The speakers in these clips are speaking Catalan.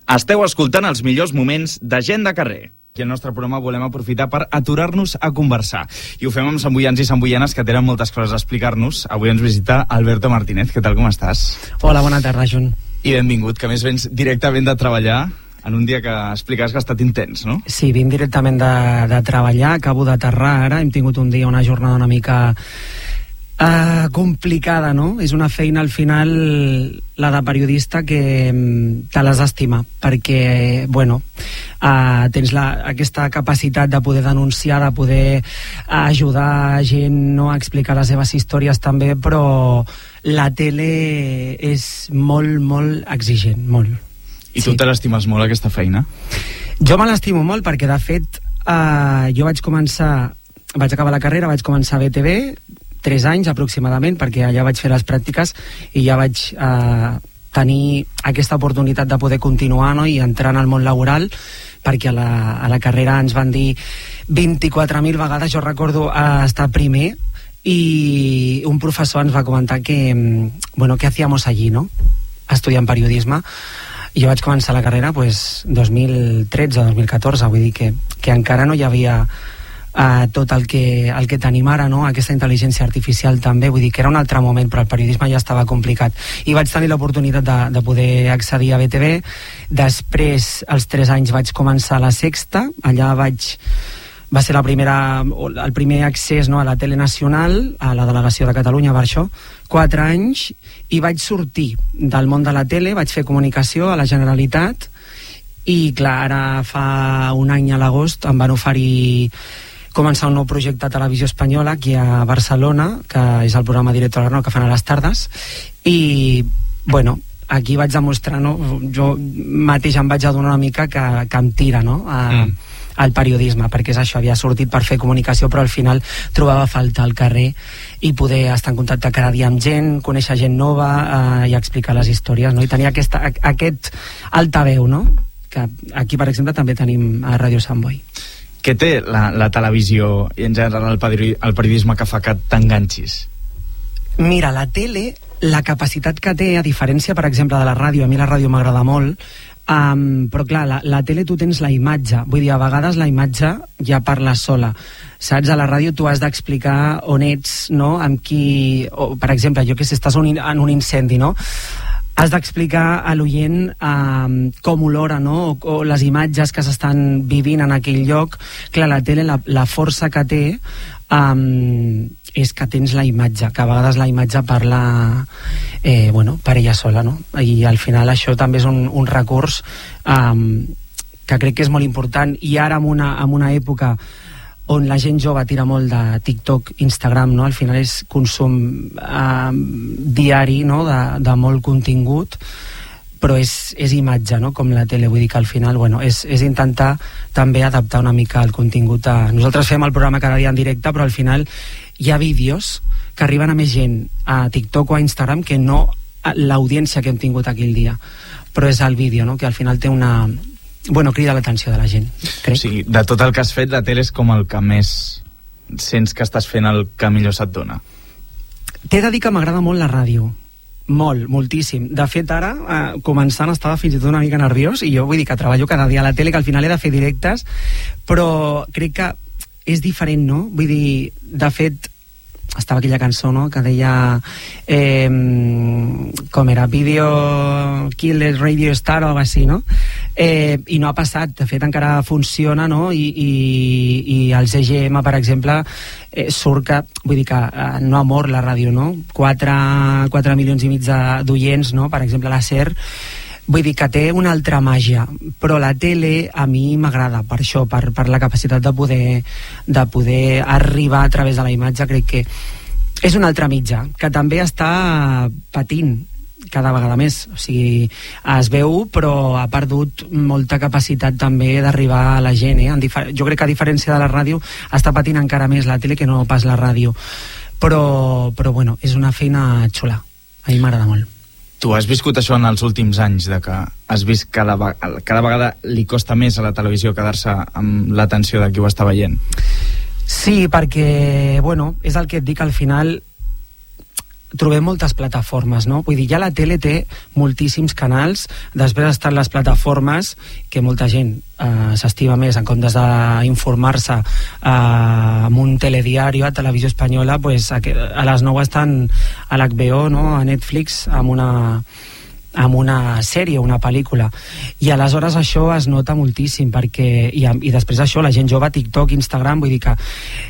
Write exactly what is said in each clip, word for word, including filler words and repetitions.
Esteu escoltant els millors moments de Gent de Carrer. Aquí al nostre programa volem aprofitar per aturar-nos a conversar. I ho fem amb samboians i samboianes que tenen moltes coses a explicar-nos. Avui ens visita Alberto Martínez. Què tal, com estàs? Hola, bona tarda, Jon. I benvingut, que a més vens directament de treballar en un dia que expliques que ha estat intens, no? Sí, vinc directament de, de treballar, acabo d'aterrar ara, hem tingut un dia, una jornada una mica uh, complicada, no? És una feina al final, la de periodista, que te l'has d'estimar, perquè, bueno, uh, tens la, aquesta capacitat de poder denunciar, de poder ajudar gent, no?, a explicar les seves històries també, però la tele és molt, molt exigent, molt. I tu sí. Te l'estimes molt, aquesta feina? Jo me l'estimo molt perquè, de fet, eh, jo vaig començar, vaig acabar la carrera, vaig començar a B T V, tres anys aproximadament, perquè allà vaig fer les pràctiques i ja vaig eh, tenir aquesta oportunitat de poder continuar, no?, i entrar en el món laboral, perquè a la, a la carrera ens van dir vint-i-quatre mil vegades, jo recordo eh, estar primer, i un professor ens va comentar que, bueno, què hacíamos allí, no?, estudiant periodisme. I jo vaig començar la carrera pues, dos mil tretze o dos mil catorze, vull dir que, que encara no hi havia uh, tot el que, el que tenim ara, no? Aquesta intel·ligència artificial també, vull dir que era un altre moment, però el periodisme ja estava complicat. I vaig tenir l'oportunitat de, de poder accedir a B T V. Després, als tres anys, vaig començar a La Sexta, allà vaig... va ser la primera, el primer accés, no?, a la tele nacional, a la delegació de Catalunya, per això, quatre anys, i vaig sortir del món de la tele, vaig fer comunicació a la Generalitat, i clar, ara fa un any a l'agost em van oferir començar un nou projecte a Televisió Espanyola aquí a Barcelona, que és el programa Directo al Grano que fan a les tardes, i bueno, aquí vaig demostrar, no?, jo mateix em vaig adonar una mica que, que em tira, no?, a, mm. al periodisme, perquè és això, havia sortit per fer comunicació, però al final trobava falta al carrer i poder estar en contacte cada dia amb gent, conèixer gent nova eh, i explicar les històries, no?, i tenir aquesta, aquest altaveu, no?, que aquí, per exemple, també tenim a Ràdio Sant Boi. Què té la, la televisió i en general el, peri el periodisme que fa que t'enganxis? Mira, la tele, la capacitat que té, a diferència, per exemple, de la ràdio, a mi la ràdio m'agrada molt, Um, però clar, la, la tele tu tens la imatge, vull dir, a vegades la imatge ja parla sola, saps? A la ràdio tu has d'explicar on ets, no?, amb qui, o, per exemple, jo que sé, estàs un, en un incendi, no?, has d'explicar a l'oient um, com olora, no?, o, o les imatges que s'estan vivint en aquell lloc. Clar, la tele, la, la força que té um, és que tens la imatge, que a vegades la imatge parla eh, bueno, per ella sola, no? I al final això també és un, un recurs um, que crec que és molt important, i ara en una, en una època on la gent jove tira molt de TikTok, Instagram, no? Al final és consum eh, diari, no?, de, de molt contingut, però és, és imatge, no?, com la tele, vull dir que al final, bueno, és, és intentar també adaptar una mica el contingut a... Nosaltres fem el programa cada dia en directe, però al final hi ha vídeos que arriben a més gent a TikTok o a Instagram que no l'audiència que hem tingut aquell dia, però és el vídeo, no?, que al final té una... bueno, crida l'atenció de la gent, crec. O sigui, de tot el que has fet, la tele és com el que més sents que estàs fent, el que millor se't dona. T'he de dir que m'agrada molt la ràdio, molt, moltíssim. De fet, ara, eh, començant, estava fins i tot una mica nerviós, i jo vull dir que treballo cada dia a la tele, que al final he de fer directes, però crec que és diferent, no? Vull dir, de fet, estava aquella cançó, no?, que deia eh, com era, Video Killer Radio Star o alguna cosa així, no? Eh, i no ha passat, de fet encara funciona, no?, i, i, i el C G M, per exemple, eh, surt que, vull dir que eh, no ha mort la ràdio, no? quatre milions i mig d'oients, no?, per exemple, la SER. Vull dir que té una altra màgia, però la tele a mi m'agrada per això, per, per la capacitat de poder, de poder arribar a través de la imatge. Crec que és un altre mitjà, que també està patint cada vegada més, o sigui, es veu, però ha perdut molta capacitat també d'arribar a la gent, eh? Jo crec que a diferència de la ràdio està patint encara més la tele que no pas la ràdio, però, però bueno, és una feina xula, a mi m'agrada molt. Tu has viscut això en els últims anys, de que has vist cada, cada vegada li costa més a la televisió quedar-se amb l'atenció de qui ho està veient? Sí, perquè, bueno, és el que et dic, al final trobem moltes plataformes, no? Vull dir, ja la tele té moltíssims canals, després estan les plataformes que molta gent eh, s'estima més en comptes d'informar-se eh, amb un telediari a Televisió Espanyola, pues, a, a les nou estan a l'H B O, no? A Netflix, amb una amb una sèrie, una pel·lícula, i aleshores això es nota moltíssim, perquè i, i després això, la gent jove, TikTok, Instagram, vull dir que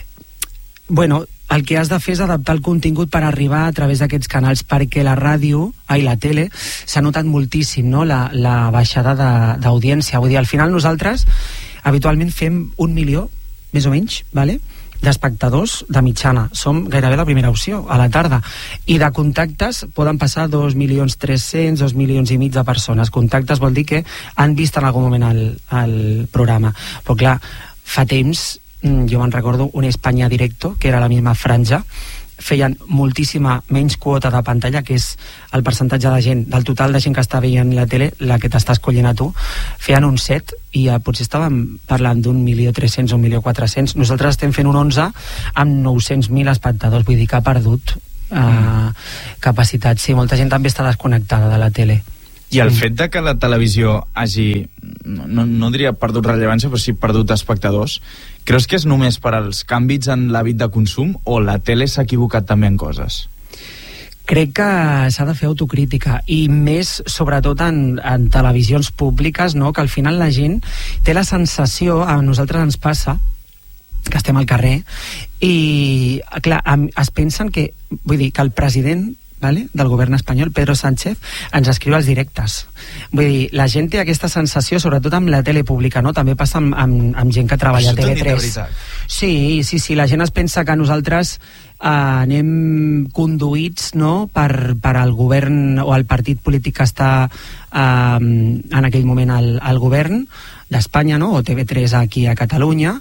bueno, el que has de fer és adaptar el contingut per arribar a través d'aquests canals, perquè la ràdio, ai, la tele, s'ha notat moltíssim, no?, la, la baixada d'audiència. Vull dir, al final nosaltres habitualment fem un milió, més o menys, vale?, d'espectadors de mitjana. Som gairebé la primera opció a la tarda, i de contactes poden passar dos milions tres-cents, dos milions i mig de persones. Contactes vol dir que han vist en algun moment el, el programa, però clar, fa temps jo me'n recordo un Espanya Directo, que era la misma franja, feien moltíssima menys quota de pantalla, que és el percentatge de gent, del total de gent que està veient la tele, la que t'està escollint a tu, feien un set, i ja potser estàvem parlant d'un milió tres-cents o un milió quatre-cents. Nosaltres estem fent un onze amb nou-cents mil espectadors, vull dir que ha perdut eh, capacitat. Sí, molta gent també està desconnectada de la tele. I el fet de que la televisió hagi, no, no, no diria perdut rellevància, però sí perdut espectadors, creus que és només per als canvis en l'hàbit de consum, o la tele s'ha equivocat també en coses? Crec que s'ha de fer autocrítica, i més sobretot en, en televisions públiques, no?, que al final la gent té la sensació, a nosaltres ens passa, que estem al carrer, i clar, es pensen que, vull dir, que el president, vale, del govern espanyol, Pedro Sánchez, ens escriu als directes. Vull dir, la gent té aquesta sensació, sobretot amb la tele pública, no? També passa amb, amb, amb gent que treballa a T V tres. Sí, sí, sí, la gent es pensa que nosaltres eh, anem conduïts, no?, per, per al govern o al partit polític que està eh, en aquell moment al, al govern d'Espanya, no?, o T V tres aquí a Catalunya,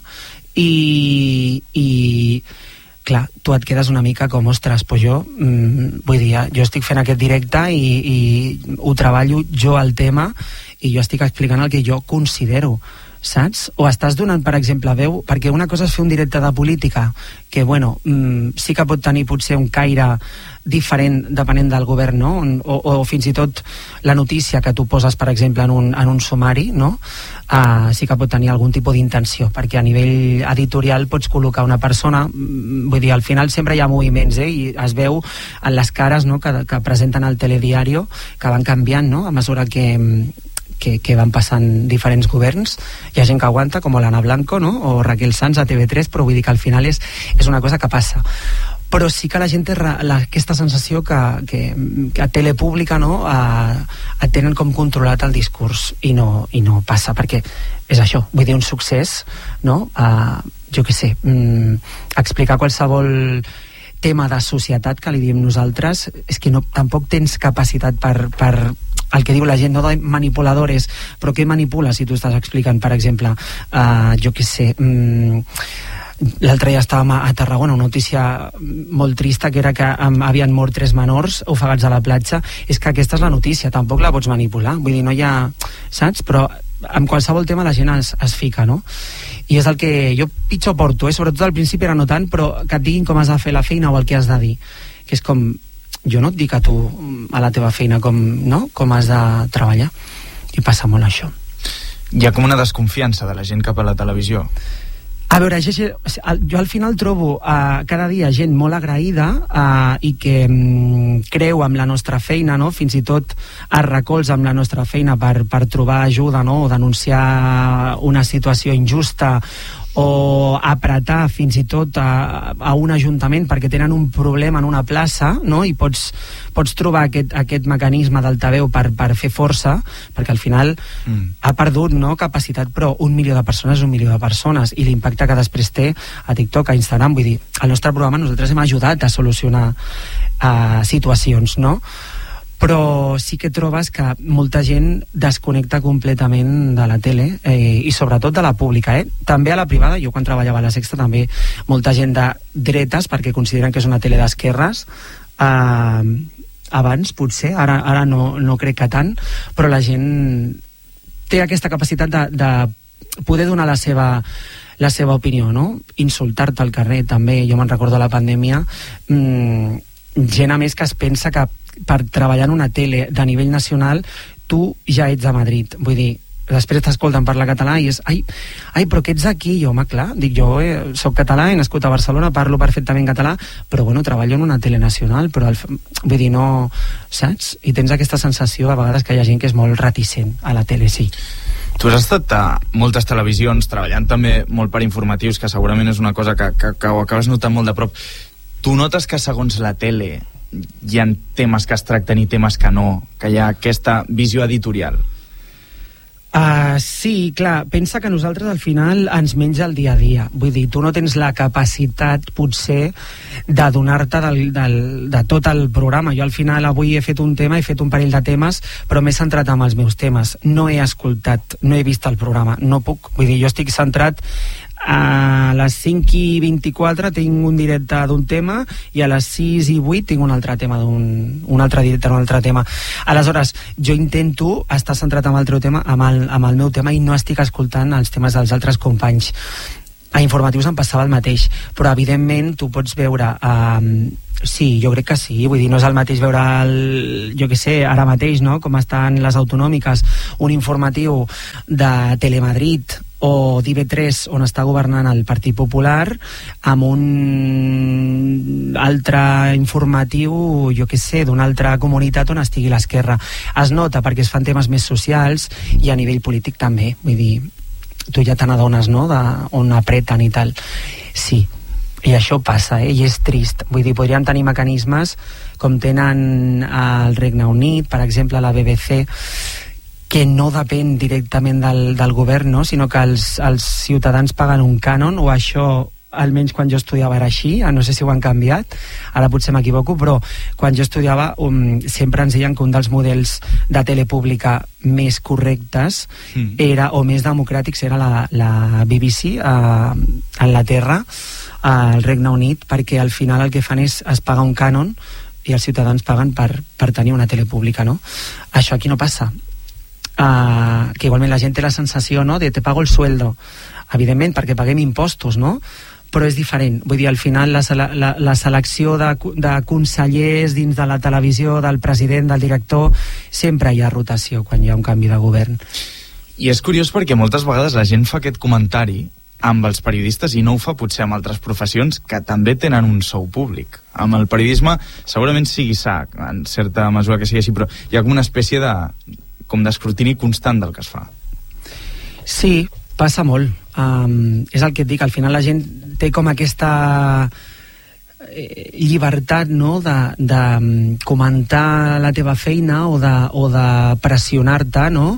i... i clar, tu et quedes una mica com, ostres, pues jo, mm, vull dir, jo estic fent aquest directe i, i ho treballo jo el tema, i jo estic explicant el que jo considero, saps? O estàs donant, per exemple, veu, perquè una cosa és fer un directe de política, que, bueno, mm, sí que pot tenir potser un caire diferent depenent del govern, no? O, o fins i tot la notícia que tu poses, per exemple, en un, en un sumari, no? Uh, sí que pot tenir algun tipus d'intenció, perquè a nivell editorial pots col·locar una persona, vull dir, al final sempre hi ha moviments, eh? I es veu en les cares, no?, que, que presenten al telediario, que van canviant, no?, a mesura que Que, que van passant diferents governs. Hi ha gent que aguanta, com l'Anna Blanco, no?, o Raquel Sanz a T V tres, però vull dir que al final és, és una cosa que passa. Però sí que la gent té la, aquesta sensació que, que, que a tele pública, no?, a, a tenen com controlat el discurs, i no, i no passa, perquè és això, vull dir, un succés, no?, a, jo què sé, mm, explicar qualsevol tema de societat que li diem nosaltres, és que no, tampoc tens capacitat per, per el que diu la gent, no, de manipuladores, però què manipula si tu estàs explicant, per exemple, uh, jo què sé, um, l'altre dia estàvem a, a Tarragona, una notícia molt trista, que era que um, havien mort tres menors ofegats a la platja. És que aquesta és la notícia, tampoc la pots manipular, vull dir, no hi ha, saps? Però amb qualsevol tema la gent es, es fica, no? I és el que jo pitjor porto, eh? Sobretot al principi era no tant, però que et diguin com has de fer la feina o el que has de dir, que és com, jo no et dic a tu a la teva feina com, no?, com has de treballar, i passa molt això. Hi ha com una desconfiança de la gent cap a la televisió. A veure, jo, jo al final trobo uh, cada dia gent molt agraïda uh, i que um, creu amb la nostra feina, no?, fins i tot es recolza amb la nostra feina per, per trobar ajuda, no?, o denunciar una situació injusta, o apretar fins i tot a, a un ajuntament perquè tenen un problema en una plaça, no?, i pots, pots trobar aquest, aquest mecanisme d'altaveu per, per fer força, perquè al final mm. ha perdut, no?, capacitat, però un milió de persones és un milió de persones, i l'impacte que després té a TikTok, a Instagram, vull dir, al nostre programa nosaltres hem ajudat a solucionar uh, situacions, no?, però sí que trobes que molta gent desconnecta completament de la tele, eh, i sobretot de la pública, eh? També a la privada, jo quan treballava a la Sexta també molta gent de dretes, perquè consideren que és una tele d'esquerres, eh, abans potser, ara, ara no, no crec que tant, però la gent té aquesta capacitat de, de poder donar la seva la seva opinió, no? Insultar-te al carrer també, jo me'n recordo a la pandèmia, mmm, gent a més que es pensa que per treballar en una tele de nivell nacional tu ja ets a Madrid, vull dir, després t'escolten parlar català i és, ai, ai però que ets aquí, jo, home, clar, dic, jo eh, soc català, he nascut a Barcelona, parlo perfectament català, però bueno, treballo en una tele nacional, però el, vull dir, no, saps? I tens aquesta sensació a vegades que hi ha gent que és molt reticent a la tele, sí. Tu has estat a moltes televisions, treballant també molt per informatius, que segurament és una cosa que, que, que ho acabes notant molt de prop. Tu notes que segons la tele hi ha temes que es tracten i temes que no, que hi ha aquesta visió editorial? Uh, sí, clar, pensa que nosaltres al final ens menja el dia a dia, vull dir, tu no tens la capacitat potser de donar-te del, del, de tot el programa. Jo al final avui he fet un tema, he fet un parell de temes, però m'he centrat en els meus temes, no he escoltat, no he vist el programa, no puc, vull dir, jo estic centrat a les cinc i vint-i-quatre tinc un directe d'un tema i a les sis i vuit tinc un altre tema d'un un altre directe d'un altre tema. Aleshores, jo intento estar centrat en el teu tema, amb el, amb el meu tema, i no estic escoltant els temes dels altres companys. A informatius em passava el mateix, però evidentment tu pots veure um, sí, jo crec que sí, vull dir, no és el mateix veure el, jo què sé, ara mateix, no?, com estan les autonòmiques, un informatiu de Telemadrid o d'I V tres on està governant el Partit Popular amb un altre informatiu, jo què sé, d'una altra comunitat on estigui l'esquerra. Es nota perquè es fan temes més socials i a nivell polític també, vull dir, tu ja te n'adones, no?, de on apreten i tal. Sí, i això passa, eh? I és trist. Vull dir, podríem tenir mecanismes com tenen al Regne Unit, per exemple, la B B C, que no depèn directament del, del govern, no?, sinó que els, els ciutadans paguen un cànon, o això, almenys quan jo estudiava era així, no sé si ho han canviat, ara potser m'equivoco, però quan jo estudiava um, sempre ens deien que un dels models de tele pública més correctes mm. era, o més democràtics, era la, la B B C a Anglaterra, al Regne Unit, perquè al final el que fan és es paga un cànon i els ciutadans paguen per, per tenir una tele pública, no? Això aquí no passa. Uh, que igualment la gent té la sensació, no?, de te pago el sueldo, evidentment perquè paguem impostos, no?, però és diferent. Vull dir, al final la, la, la selecció de, de consellers dins de la televisió, del president, del director, sempre hi ha rotació quan hi ha un canvi de govern. I és curiós perquè moltes vegades la gent fa aquest comentari amb els periodistes i no ho fa potser amb altres professions que també tenen un sou públic. Amb el periodisme segurament sigui sa, en certa mesura que sigui així, però hi ha com una espècie de com d'escrutini constant del que es fa. Sí, passa molt. Um, és el que et dic, al final la gent té com aquesta eh, llibertat, no?, de, de comentar la teva feina o de, o de pressionar-te, no?,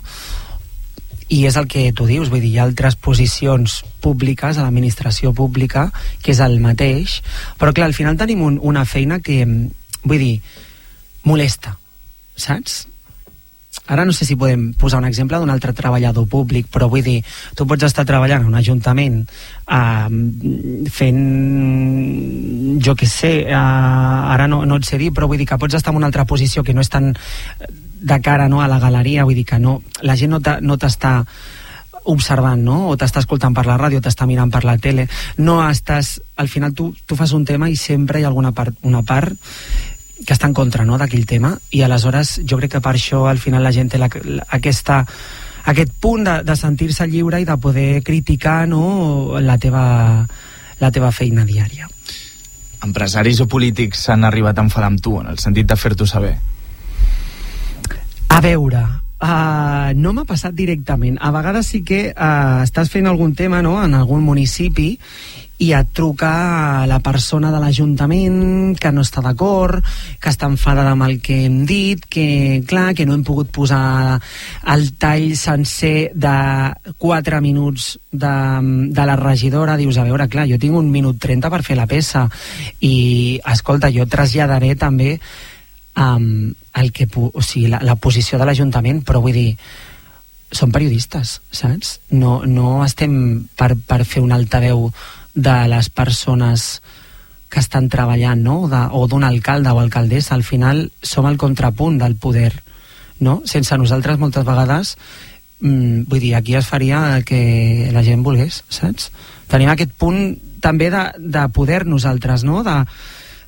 i és el que tu dius, vull dir, hi ha altres posicions públiques a l'administració pública que és el mateix, però clar, al final tenim un, una feina que, vull dir, molesta, saps? Ara no sé si podem posar un exemple d'un altre treballador públic, però vull dir, tu pots estar treballant en un ajuntament uh, fent, jo què sé, uh, ara no, no et sé dir, però vull dir que pots estar en una altra posició que no és tan de cara, no?, a la galeria, vull dir que no, la gent no t'està observant, no?, o t'està escoltant per la ràdio, t'està mirant per la tele, no estàs, al final tu, tu fas un tema i sempre hi ha alguna part, una part que està en contra, no?, d'aquell tema, i aleshores jo crec que per això al final la gent té la, la, aquesta, aquest punt de, de sentir-se lliure i de poder criticar, no?, la teva, la teva feina diària. Empresaris o polítics s'han arribat a enfadar amb tu, en el sentit de fer-t'ho saber? A veure, uh, no m'ha passat directament. A vegades sí que uh, estàs fent algun tema, no?, en algun municipi i et truca la persona de l'Ajuntament que no està d'acord, que està enfadada amb el que hem dit, que clar, que no hem pogut posar el tall sencer de quatre minuts de, de la regidora. Dius, a veure, clar, jo tinc un minut trenta per fer la peça i, escolta, jo traslladaré també um, el que, o sigui, la, la posició de l'Ajuntament, però vull dir, són periodistes, saps? No, no estem per, per fer un altaveu de les persones que estan treballant, no?, de, o d'un alcalde o alcaldessa. Al final som el contrapunt del poder, no? Sense nosaltres moltes vegades mmm, vull dir, aquí es faria el que la gent volgués, saps? Tenim aquest punt també de, de poder nosaltres, no?, de,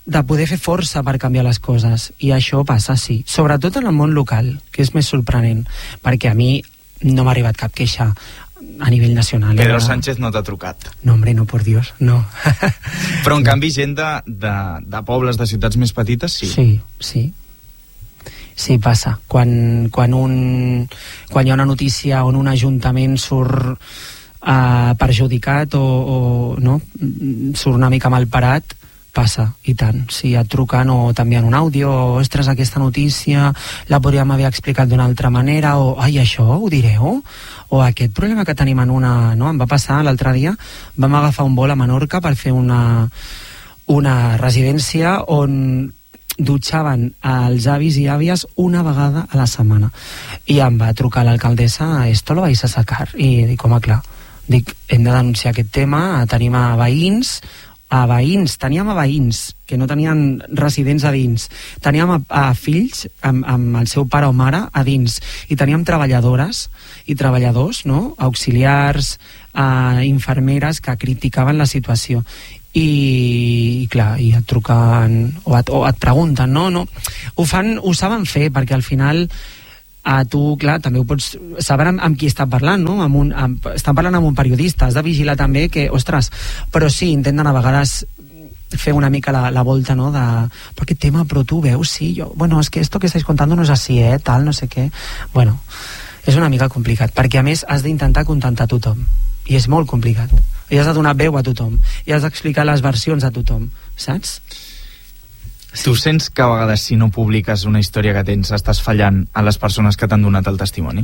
de poder fer força per canviar les coses, i això passa, sí, sobretot en el món local, que és més sorprenent, perquè a mi no m'ha arribat cap queixa a nivell nacional. Pedro era... Sánchez no t'ha trucat? No, hombre, no, por Dios, no. Però en canvi gent de, de, de pobles, de ciutats més petites, sí. Sí, sí. Sí, passa. Quan, quan, un, quan hi ha una notícia on un ajuntament surt uh, perjudicat o, o no, surt una mica mal parat, passa, i tant. Si et truquen o t'envien un àudio, o ostres, aquesta notícia la podríem haver explicat d'una altra manera, o ai, això ho direu? O aquest problema que tenim en una... No? Em va passar l'altre dia, vam agafar un vol a Menorca per fer una, una residència on dutxaven els avis i àvies una vegada a la setmana. I em va trucar l'alcaldessa, esto lo vais a sacar. I dic, home, clar, dic, hem de denunciar aquest tema, tenim a veïns, a veïns, teníem a veïns que no tenien residents a dins, teníem a, a fills amb, amb el seu pare o mare a dins, i teníem treballadores i treballadors, no? Auxiliars, eh, infermeres que criticaven la situació. I, i clar, i et truquen o et, o et pregunten, no, no ho fan, ho saben fer, perquè al final a tu, clar, també ho pots saber amb, amb qui està parlant, no? Amb un, amb, estan parlant amb un periodista, has de vigilar també que, ostres, però sí, intenten a vegades fer una mica la, la volta, no? De, però aquest tema, però tu veus, sí, jo, bueno, es que esto que estáis contando no es así, eh, tal, no sé què. Bueno, és una mica complicat, perquè a més has d'intentar contentar tothom, i és molt complicat, i has de donar veu a tothom, i has d'explicar les versions a tothom, saps? Sí. Tu sents que a vegades si no publiques una història que tens estàs fallant a les persones que t'han donat el testimoni?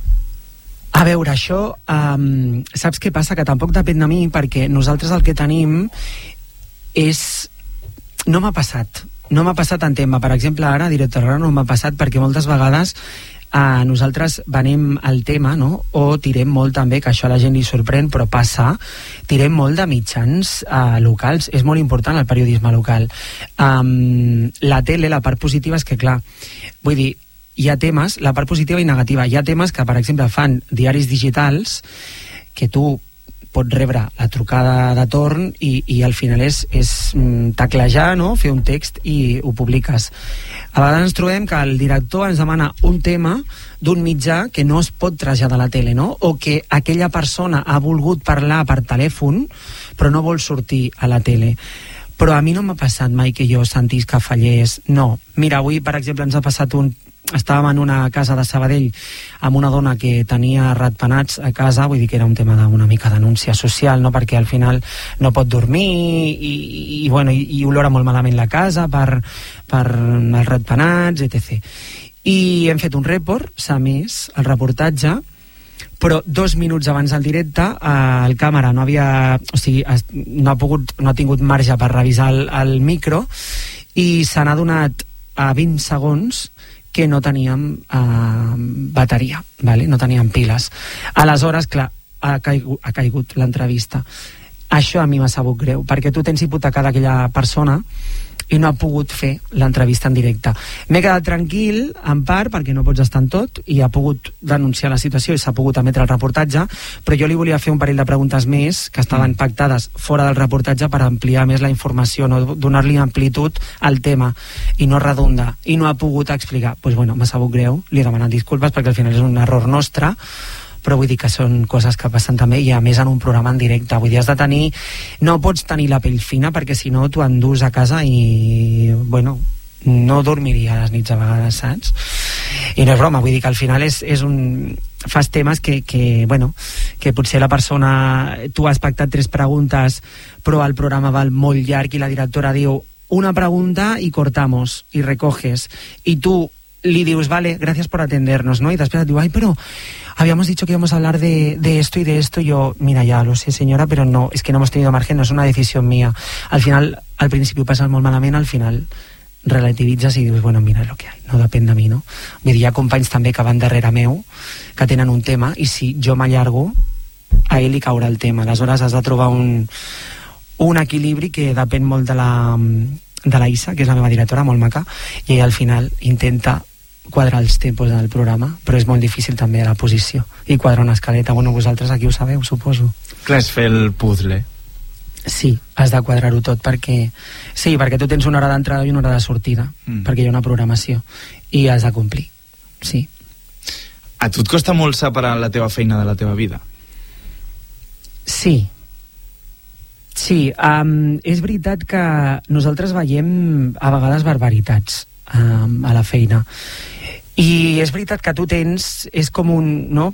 A veure, això um, saps què passa? Que tampoc depèn de mi, perquè nosaltres el que tenim és... No m'ha passat no m'ha passat en tema, per exemple ara a Directe Rara no m'ha passat, perquè moltes vegades Uh, nosaltres venem el tema, no? O tirem molt també, que això a la gent li sorprèn, però passa, tirem molt de mitjans uh, locals. És molt important el periodisme local. Um, la tele, la part positiva és que, clar, vull dir, hi ha temes, la part positiva i negativa, hi ha temes que, per exemple, fan diaris digitals que tu pots rebre la trucada de torn i, i al final és, és teclejar, no? Fer un text i ho publiques. A vegades ens trobem que el director ens demana un tema d'un mitjà que no es pot traslladar a la tele, no? O que aquella persona ha volgut parlar per telèfon però no vol sortir a la tele. Però a mi no m'ha passat mai que jo sentís que fallés. No. Mira, avui, per exemple, ens ha passat un... Estàvem en una casa de Sabadell amb una dona que tenia ratpenats a casa, vull dir que era un tema d'una mica denúncia social, no? Perquè al final no pot dormir i, i, bueno, i, i olora molt malament la casa per, per els ratpenats, etcètera. I hem fet un report, s'ha més, el reportatge, però dos minuts abans del directe eh, el càmera no havia, o sigui, no ha pogut, no ha tingut marge per revisar el, el micro i se n'ha donat a vint segons que no teníem eh, bateria, vale? No teníem piles. Aleshores, clar, ha caigut, ha caigut l'entrevista. Això a mi m'ha sabut greu, perquè tu tens hipoteca d'aquella persona i no ha pogut fer l'entrevista en directe. M'he quedat tranquil, en part, perquè no pots estar en tot, i ha pogut denunciar la situació i s'ha pogut emetre el reportatge, però jo li volia fer un parell de preguntes més, que estaven mm. pactades fora del reportatge per ampliar més la informació, no? Donar-li amplitud al tema, i no redundar, i no ha pogut explicar. Doncs pues bueno, m'ha sabut greu, li he demanat disculpes, perquè al final és un error nostre, però vull dir que són coses que passen també, i a més en un programa en directe, vull dir, has de tenir, no pots tenir la pell fina, perquè si no tu endús a casa i, bueno, no dormiria a les nits a vegades, saps? I no és broma, vull dir que al final és, és un... fas temes que, que, bueno, que potser la persona, tu has pactat tres preguntes, però el programa va molt llarg i la directora diu una pregunta i cortamos, i recoges, i tu li dius, vale, gracias por atendernos, ¿no? Y después te digo, ay, pero habíamos dicho que íbamos a hablar de, de esto y de esto. Y yo, mira, ya lo sé, señora, pero no, es que no hemos tenido margen, no es una decisión mía. Al final, al principi ho passes molt malament, al final relativitzes i dius, bueno, mira, és el que hi ha, no depèn de mi, no? Vull dir, hi ha companys també que van darrere meu, que tenen un tema, i si jo m'allargo, a ell li caurà el tema. Aleshores has de trobar un, un equilibri que depèn molt de la, de la Isa, que és la meva directora, molt maca, i ella al final intenta quadrar els tempos del programa, però és molt difícil també la posició i quadrar una escaleta. Bueno, vosaltres aquí ho sabeu, suposo. Clar, és fer el puzzle. Sí, has de quadrar-ho tot perquè... Sí, perquè tu tens una hora d'entrada i una hora de sortida, mm. perquè hi ha una programació i has de complir, sí. A tu et costa molt separar la teva feina de la teva vida? Sí. Sí, um, és veritat que nosaltres veiem a vegades barbaritats um, a la feina. I és veritat que tu tens... És com un... no?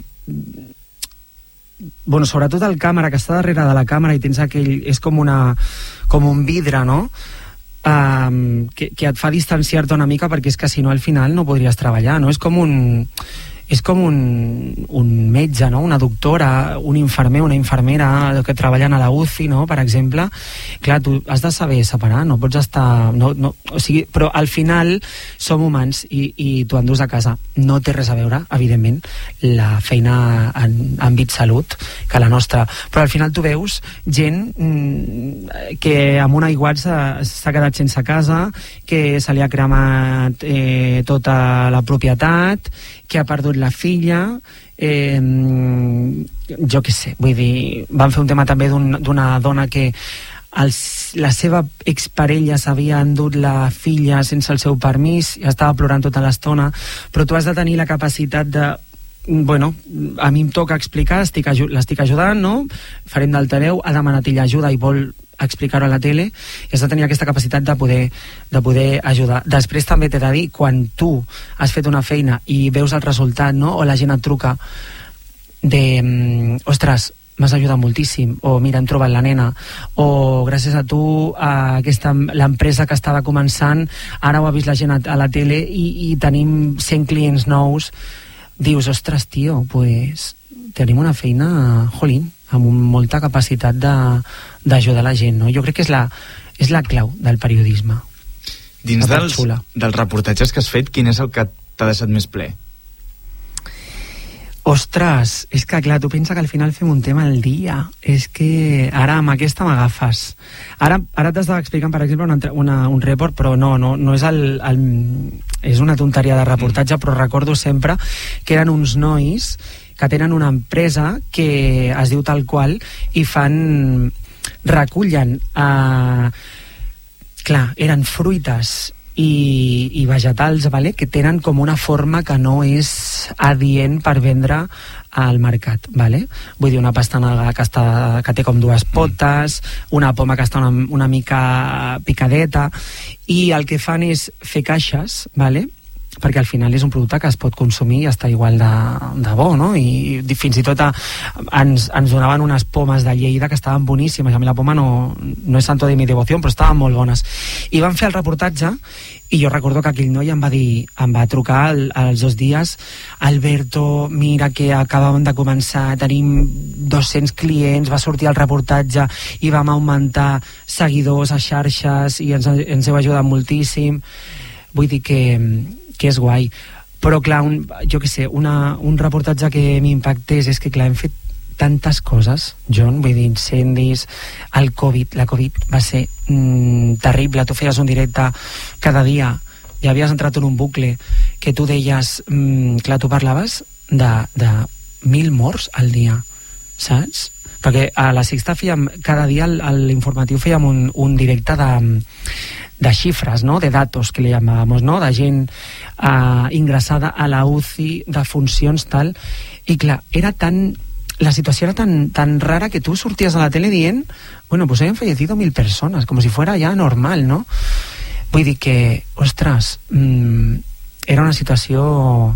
Bueno, sobretot el càmera que està darrere de la càmera i tens aquell... és com una... com un vidre, no? Um, que, que et fa distanciar-te una mica perquè és que si no al final no podries treballar, no? És com un... és com un, un metge, no? Una doctora, un infermer, una infermera que treballen a la U C I, no? Per exemple. Clar, tu has de saber separar, no pots estar... No, no, o sigui, però al final som humans i, i tu endús a casa. No té res a veure, evidentment, la feina en àmbit salut que la nostra. Però al final tu veus gent mm, que amb un aiguat s'ha quedat sense casa, que se li ha cremat eh, tota la propietat, que ha perdut la filla, eh, jo què sé, vull dir, van fer un tema també d'una un, dona que els, la seva exparella s'havia endut la filla sense el seu permís i estava plorant tota l'estona, però tu has de tenir la capacitat de bueno, a mi em toca explicar, l'estic ajudant, no? Farem d'altaveu, ha demanat ella ajuda i vol explicar-ho a la tele, i has de tenir aquesta capacitat de poder, de poder ajudar. Després també t'he de dir, quan tu has fet una feina i veus el resultat, no? O la gent et truca de, ostres, m'has ajudat moltíssim, o mira, hem trobat la nena, o gràcies a tu a aquesta, l'empresa que estava començant ara ho ha vist la gent a, a la tele i, i tenim cent clients nous, dius, ostres, tio, pues tenim una feina, jolín, amb molta capacitat d'ajudar la gent, no? Jo crec que és la, és la clau del periodisme. Dins dels, dels reportatges que has fet, quin és el que t'ha deixat més ple? Ostres, és que clar, tu pensa que al final fem un tema al dia. És que ara amb aquesta m'agafes. Ara, ara t'estava explicant, per exemple, una, una, un report, però no, no, no és el, el... és una tonteria de reportatge, però recordo sempre que eren uns nois que tenen una empresa que es diu tal qual i fan... recullen eh, clar, eren fruites i, i vegetals, vale? Que tenen com una forma que no és adient per vendre al mercat, vale? Vull dir, una pastanaga que, està, que té com dues potes, una poma que està una, una mica picadeta, i el que fan és fer caixes, vale? Perquè al final és un producte que es pot consumir i està igual de, de bo, no? I fins i tot a, ens, ens donaven unes pomes de Lleida que estaven boníssimes. A mi la poma no, no és santo de mi devoció, però estaven molt bones. I van fer el reportatge i jo recordo que aquell noi em va dir, em va trucar el, els dos dies: Alberto, mira que acabàvem de començar, tenim dos-cents clients, va sortir el reportatge i vam augmentar seguidors a xarxes i ens, ens heu ajudat moltíssim. Vull dir que que és guai, però clar, un, jo què sé, una, un reportatge que m'impactés és que clar, hem fet tantes coses, John, vull dir, incendis, el Covid, la Covid va ser mm, terrible, tu feies un directe cada dia i havies entrat en un bucle que tu deies, mm, clar, tu parlaves de, de mil morts al dia, saps? Perquè a la Sexta fèiem, cada dia a l'informatiu fèiem un, un directe de de xifres, ¿no? De datos, que le llamábamos, ¿no? De gent uh, ingressada a la U C I, de funcions, tal, i clar, era tan... la situació era tan, tan rara que tu sorties a la tele dient, bueno, pues hayan fallecido mil personas, como si fuera ya normal, ¿no? Vull dir que, ostres, mmm, era una situació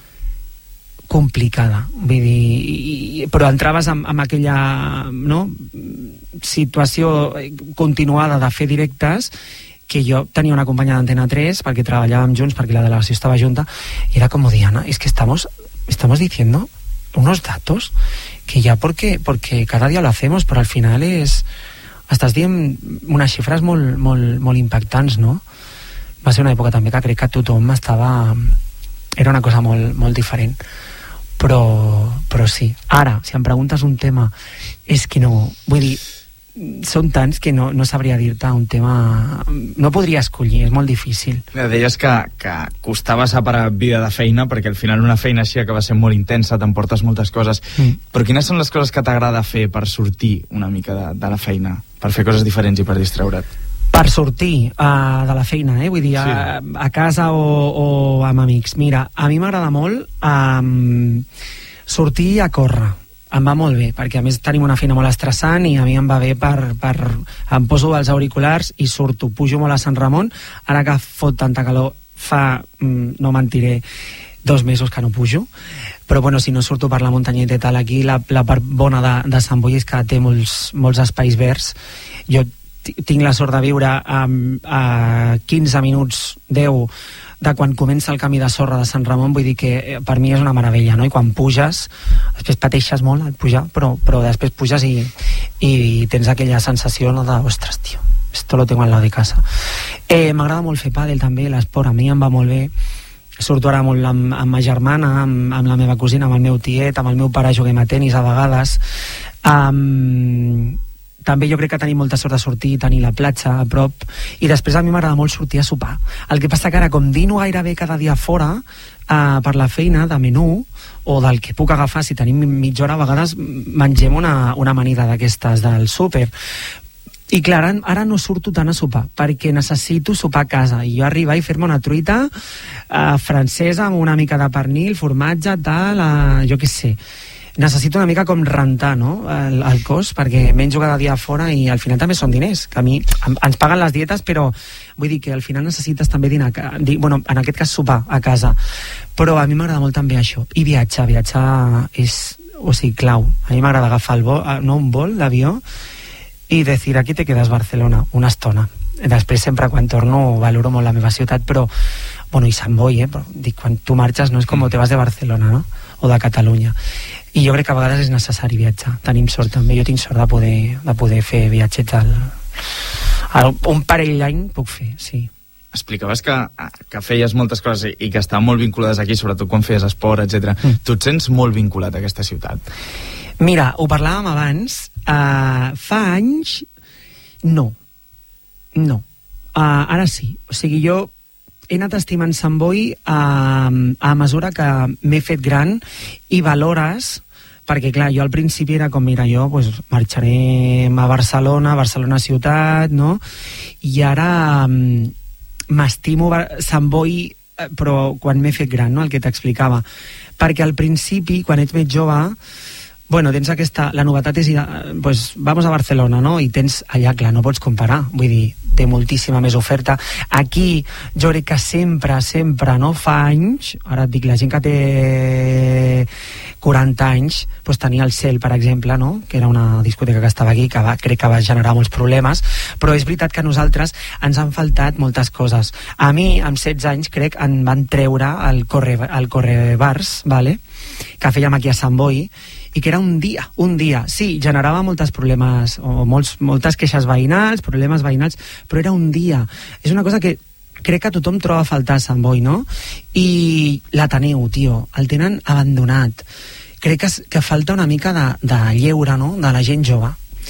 complicada, vull dir, i, però entraves amb, amb aquella, no?, situació continuada de fer directes, que jo tenia una companya d'Antena tres perquè treballàvem junts, perquè la delegació estava junta, i era com, Diana, es que estamos, estamos diciendo unos datos que ya porque, porque cada día lo hacemos, però al final és... estàs dient unes xifres molt, molt, molt impactants, no? Va ser una època també que crec que tothom estava... era una cosa molt, molt diferent. Però, però sí. Ara, si em preguntes un tema, és que no... Vull dir, són tants que no, no sabria dir-te un tema... No podria escollir, és molt difícil. Deies que, que costava separar vida de feina, perquè al final una feina així acaba sent molt intensa, t'emportes moltes coses. Mm. Però quines són les coses que t'agrada fer per sortir una mica de, de la feina? Per fer coses diferents i per distreure't? Per sortir uh, de la feina, eh? Vull dir, sí. a, a casa o, o amb amics. Mira, a mi m'agrada molt um, sortir a córrer. Em va molt bé, perquè a més tenim una feina molt estressant i a mi em va bé per... per em poso els auriculars i surto, pujo molt a Sant Ramon, ara que fot tanta calor, fa, mm, no mentiré, dos mesos que no pujo, però bueno, si no surto per la muntanyeta i tal, aquí la, la part bona de, de Sant Boi és que té molts, molts espais verds. Jo tinc la sort de viure a, a quinze minuts, deu, de quan comença el camí de sorra de Sant Ramon, vull dir que per mi és una meravella, no? I quan puges, després pateixes molt al pujar, però, però després puges i, i tens aquella sensació, no, de, ostres, tio, esto lo tengo al lado de casa. Eh, m'agrada molt fer pàdel també, l'esport, a mi em va molt bé. Surto ara molt amb, amb ma germana, amb, amb la meva cosina, amb el meu tiet, amb el meu pare juguem a tenis a vegades. Um, també jo crec que tenim molta sort de sortir, tenir la platja a prop, i després a mi m'agrada molt sortir a sopar. El que passa que ara, com dino gairebé cada dia fora, eh, per la feina, de menú, o del que puc agafar, si tenim mitja hora, a vegades mengem una, una amanida d'aquestes del súper. I clar, ara, ara no surto tant a sopar, perquè necessito sopar a casa, i jo arribar i fer-me una truita eh, francesa amb una mica de pernil, formatge, tal, eh, jo què sé. Necessito una mica com rentar, no?, el, el cos, perquè menjo cada dia fora i al final també són diners, que a mi ens paguen les dietes, però vull dir que al final necessites també dinar, bueno, en aquest cas sopar a casa, però a mi m'agrada molt també això, i viatjar, viatjar és, o sigui, clau. A mi m'agrada agafar el vol, no, un vol d'avió i dir, aquí te quedes Barcelona una estona. Després sempre quan torno valoro molt la meva ciutat, però bueno, i Sant Boi, eh? Però, dic, quan tu marxes no és com te vas de Barcelona, no?, o de Catalunya. I jo crec que a vegades és necessari viatjar. Tenim sort també, jo tinc sort de poder, de poder fer viatgets al, al, un parell d'any puc fer, sí. Explicaves que, que feies moltes coses i, i que estaven molt vinculades aquí, sobretot quan feies esport, etcètera. Mm. Tu et sents molt vinculat a aquesta ciutat? Mira, ho parlàvem abans, uh, fa anys no, no, uh, ara sí, o sigui, jo he anat estimant Sant Boi a, a mesura que m'he fet gran i valores, perquè clar, jo al principi era com, mira, jo pues, marxarem a Barcelona, Barcelona ciutat, no? I ara um, m'estimo Sant Boi, però quan m'he fet gran, no?, el que t'explicava. Perquè al principi, quan ets més jove, bueno, tens aquesta... La novetat és, pues, vamos a Barcelona, no? I tens allà, clar, no pots comparar. Vull dir, té moltíssima més oferta. Aquí, jo crec que sempre, sempre, no? Fa anys, ara et dic, la gent que té quaranta anys, pues, tenia el Cel, per exemple, no?, que era una discoteca que estava aquí, que va, crec que va generar molts problemes, però és veritat que a nosaltres ens han faltat moltes coses. A mi, amb setze anys, crec, en van treure el Corre, el Corre Bars, vale?, que fèiem aquí a Sant Boi, i que era un dia, un dia. Sí, generava moltes problemes, o molts, moltes queixes veïnals, problemes veïnals, però era un dia. És una cosa que crec que tothom troba a faltar a Sant Boi, no? I l'Ateneu, tio, el tenen abandonat. Crec que, que falta una mica de, de lleure, no?, de la gent jove.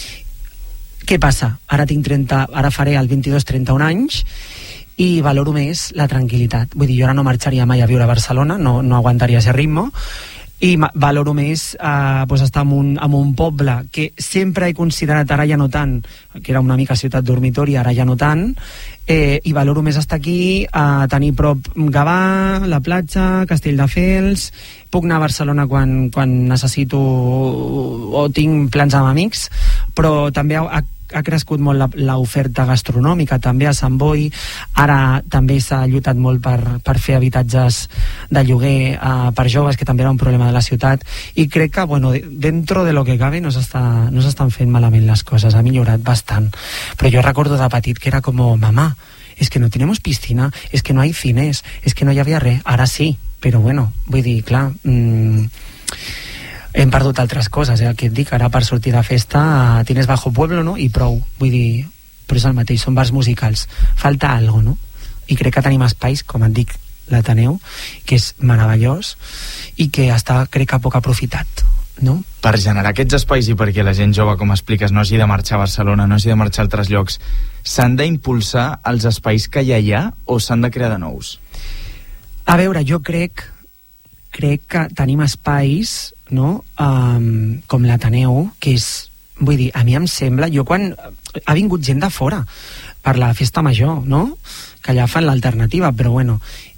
Què passa? Ara tinc trenta, ara faré el vint-i-dos trenta-un anys, i valoro més la tranquil·litat. Vull dir, jo ara no marxaria mai a viure a Barcelona, no, no aguantaria ese ritme, i valoro més eh, pues estar en un, en un poble que sempre he considerat, ara ja no tant, que era una mica ciutat dormitori, ara ja no tant, eh, i valoro més estar aquí, a tenir prop Gavà, la platja, Castelldefels. Puc anar a Barcelona quan, quan necessito o tinc plans amb amics, però també ha, ha crescut molt l'oferta gastronòmica també a Sant Boi. Ara també s'ha lluitat molt per, per fer habitatges de lloguer eh, per joves, que també era un problema de la ciutat, i crec que, bueno, dentro de lo que cabe no s'estan no s'estan fent malament les coses, ha millorat bastant. Però jo recordo de petit que era com, mamà, es que no tenemos piscina, es que no hay cines, es que no hi havia res. Ara sí, però bueno, vull dir, clar, mmm, hem perdut altres coses, eh? El que et dic, ara per sortir de festa tienes Bajo Pueblo, no?, i prou, vull dir, però és el mateix, són bars musicals, falta algo, no? I crec que tenim espais, com et dic, l'Ateneu, que és meravellós i que està, crec que, poc aprofitat. no? Per generar aquests espais i perquè la gent jove, com expliques, no hagi de marxar a Barcelona, no hagi de marxar a altres llocs, s'han d'impulsar els espais que ja hi ha o s'han de crear de nous? A veure, jo crec crec que tenim espais, no?, um, com l'Ateneu, que és, vull dir, a mi em sembla, jo quan ha vingut gent de fora per la festa major, no?, que allà fan l'alternativa, però bueno,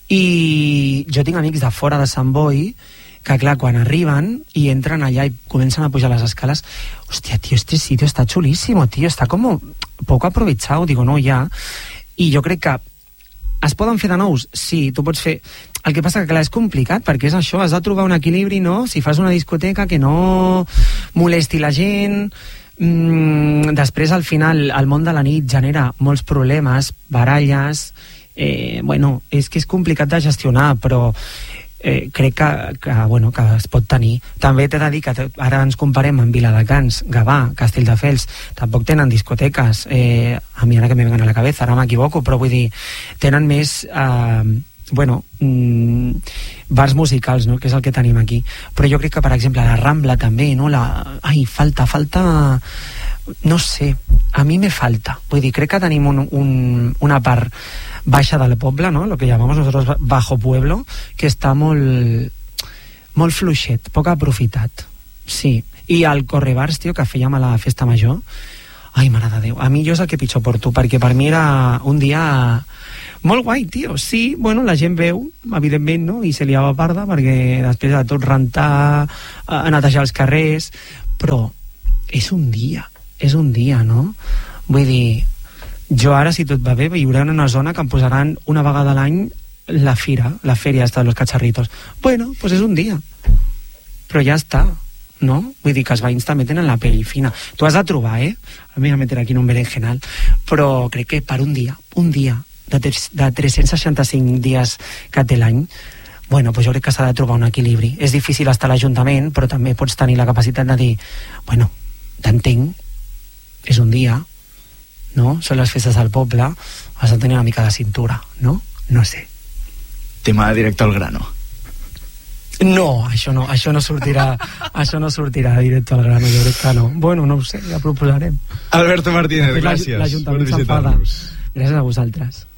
i jo tinc amics de fora de Sant Boi que clar, quan arriben i entren allà i comencen a pujar les escales, hòstia, tio, este sitio está chulísimo, tio, está como poco aprovechado, digo, no, ja, i jo crec que es poden fer de nous? Sí, tu pots fer. El que passa que, clar, és complicat, perquè és això, has de trobar un equilibri, no? Si fas una discoteca que no molesti la gent, mmm, després, al final, el món de la nit genera molts problemes, baralles, eh, bueno, és que és complicat de gestionar, però eh, crec que, que, bueno, que es pot tenir. També t'he de dir que ara ens comparem amb Viladecans, Gavà, Castelldefels, tampoc tenen discoteques, eh, a mi ara que me vengan a la cabeza, ara m'equivoco, però vull dir, tenen més eh, bueno, mmm, bars musicals, no?, que és el que tenim aquí. Però jo crec que, per exemple, la Rambla també, no?, la... ai, falta, falta... no sé, a mi me falta. Vull dir, crec que tenim un, un, una part baixa del poble, no?, lo que llamamos nosotros bajo pueblo, que està molt molt fluixet, poc aprofitat. Sí. I el correbars, tio, que fèiem a la festa major, ai, mare de Déu, a mi jo és el que pitjor porto, perquè per mi era un dia molt guai, tio. Sí, bueno, la gent veu, evidentment, no?, i se liava parda, perquè després de tot rentar, a netejar els carrers, però és un dia, és un dia, no? Vull dir, jo ara, si tot va bé, viuré en una zona que em posaran una vegada a l'any la fira, la feria esta de los cacharritos. Bueno, pues és un dia, però ja està, no? Vull dir que els veïns també tenen la pell fina. Tu has de trobar, eh? A mi a meter aquí en un berenjenal, però crec que per un dia, un dia, de, de tres-cents seixanta-cinc dies que té l'any, bueno, pues jo crec que s'ha de trobar un equilibri. És difícil estar a l'Ajuntament, però també pots tenir la capacitat de dir, bueno, t'entenc, és un dia, no? Són les festes del poble, has de tenir una mica de cintura, no? No sé. Tema directe al grano. No, això no, això no sortirà, això no sortirà directe al grano, jo crec que no. Bueno, no ho sé, ja proposarem. Alberto Martínez, gràcies per visitar-nos. Gràcies a vosaltres.